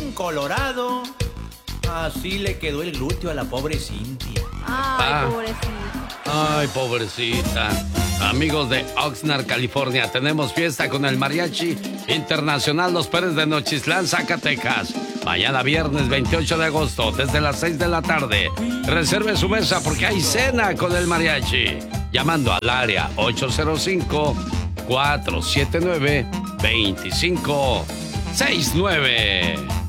bien colorado. Así le quedó el glúteo a la pobre Cintia. Ay, pobrecita. Ay, pobrecita. Amigos de Oxnard, California, tenemos fiesta con el Mariachi Internacional Los Pérez de Nochistlán, Zacatecas. Mañana viernes 28 de agosto, desde las 6 de la tarde. Reserve su mesa porque hay cena con el mariachi. Llamando al área 805-479-2569.